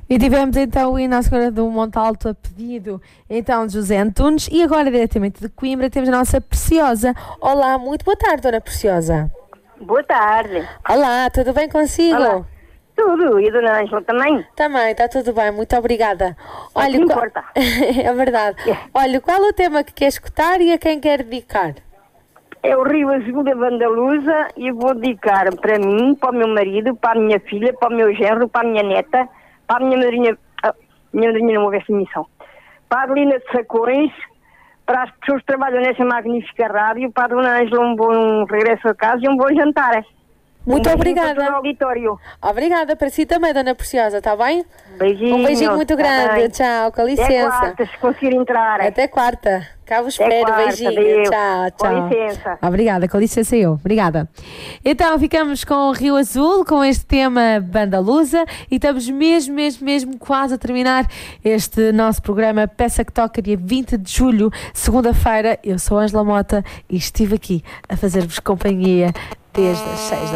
E tivemos então o hino à Senhora do Monte Alto a pedido então de José Antunes e agora diretamente de Coimbra temos a nossa Preciosa. Olá, muito boa tarde, Dona Preciosa. Boa tarde. Olá, tudo bem consigo? Olá. Tudo, e a Dona Ângela também? Também, está tudo bem, muito obrigada. Olha, que importa. É verdade. Olha, qual é o tema que quer escutar e a quem quer dedicar? É o Rio Azul da Vandaluza e vou dedicar para mim, para o meu marido, para a minha filha, para o meu genro, para a minha neta, para a minha madrinha, minha madrinha não houve essa missão, para a Adelina de Sacões, para as pessoas que trabalham nessa magnífica rádio, para a Dona Ângela um bom regresso a casa e um bom jantar. Muito obrigada. Para todo o auditório. Obrigada, para si também, Dona Preciosa, está bem? Beijinho. Um beijinho muito grande, tchau, com licença. Até quarta, se conseguir entrar. Até quarta. Cá vos Até espero, quarta, beijinho. Deus. Tchau, tchau. Com licença. Obrigada, com licença eu. Obrigada. Então, ficamos com o Rio Azul, com este tema Vandaluza e estamos mesmo quase a terminar este nosso programa Peça que Toca, dia 20 de julho, segunda-feira. Eu sou a Ângela Mota e estive aqui a fazer-vos companhia desde as 6 da